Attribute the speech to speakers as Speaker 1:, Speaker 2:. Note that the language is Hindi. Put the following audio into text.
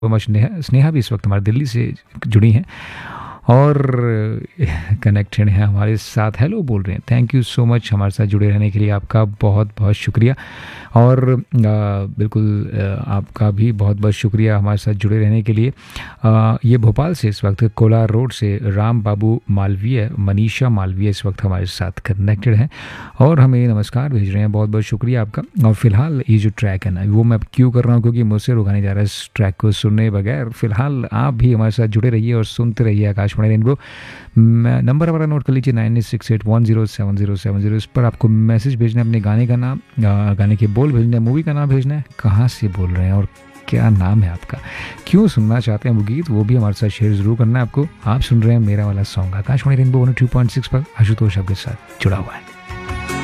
Speaker 1: मच। स्नेहा स्नेहा भी इस वक्त हमारे दिल्ली से जुड़ी हैं और कनेक्टेड हैं हमारे साथ, हेलो बोल रहे हैं। थैंक यू सो मच हमारे साथ जुड़े रहने के लिए, आपका बहुत बहुत शुक्रिया। और बिल्कुल आपका भी बहुत बहुत शुक्रिया हमारे साथ जुड़े रहने के लिए। ये भोपाल से इस वक्त कोलार रोड से राम बाबू मालवीय, मनीषा मालवीय इस वक्त हमारे साथ कनेक्टेड हैं और हमें नमस्कार भेज रहे हैं, बहुत बहुत शुक्रिया आपका। और फिलहाल ये जो ट्रैक है ना, वो मैं क्यों कर रहा हूँ, क्योंकि मुझसे रुका नहीं जा रहा है इस ट्रैक को सुनने बगैर। फिलहाल आप भी हमारे साथ जुड़े रहिए और सुनते रहिए आकाशवाणी रेनबो। नंबर हमारा नोट कर लीजिए 9868107070। इस पर आपको मैसेज भेजना है, अपने गाने का नाम, गाने के बोल भेजना है, मूवी का नाम भेजना है, कहाँ से बोल रहे हैं और क्या नाम है आपका, क्यों सुनना चाहते हैं वो गीत, वो भी हमारे साथ शेयर जरूर करना है आपको। आप सुन रहे हैं मेरा वाला सॉन्ग आकाशवाणी रेनबो 102.6 पर आशुतोष आपके साथ जुड़ा हुआ है।